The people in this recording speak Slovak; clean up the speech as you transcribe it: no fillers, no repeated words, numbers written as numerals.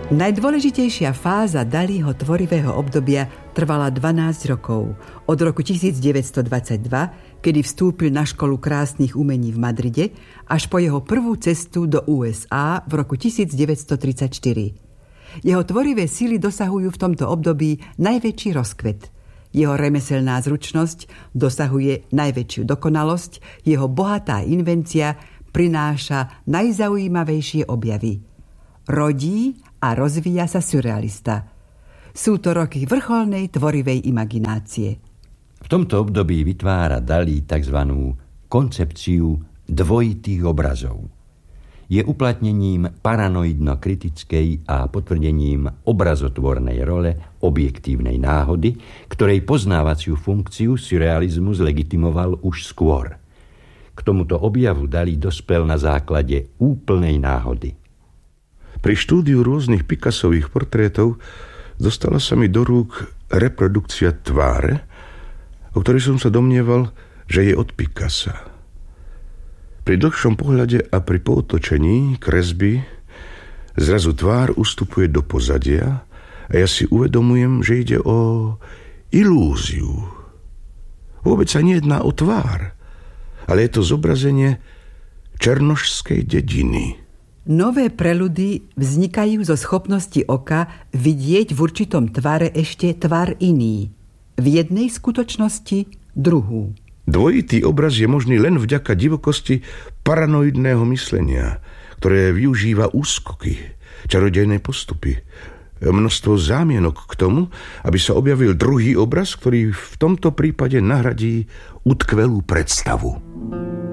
Najdôležitejšia fáza Dalího tvorivého obdobia trvala 12 rokov. Od roku 1922, kedy vstúpil na školu krásnych umení v Madride, až po jeho prvú cestu do USA v roku 1934. Jeho tvorivé síly dosahujú v tomto období najväčší rozkvet. Jeho remeselná zručnosť dosahuje najväčšiu dokonalosť, jeho bohatá invencia prináša najzaujímavejšie objavy. Rodí a rozvíja sa surrealista. Sú to roky vrcholnej tvorivej imaginácie. V tomto období vytvára Dalí tzv. Koncepciu dvojitých obrazov. Je uplatnením paranoidno-kritickej a potvrdením obrazotvornej role objektívnej náhody, ktorej poznávaciu funkciu surrealizmus legitimoval už skôr. K tomuto objavu Dalí dospel na základe úplnej náhody. Pri štúdiu rôznych Picassových portrétov dostala sa mi do rúk reprodukcia tváre, o ktorej som sa domnieval, že je od Picassa. Pri dlhšom pohľade a pri pootočení kresby zrazu tvár ustupuje do pozadia a ja si uvedomujem, že ide o ilúziu. Vôbec sa nejedná o tvár, ale je to zobrazenie černošskej dediny. Nové preludy vznikajú zo schopnosti oka vidieť v určitom tvare ešte tvar iný. V jednej skutočnosti druhú. Dvojitý obraz je možný len vďaka divokosti paranoidného myslenia, ktoré využíva úskoky, čarodejné postupy, množstvo zámienok k tomu, aby sa objavil druhý obraz, ktorý v tomto prípade nahradí utkvelú predstavu.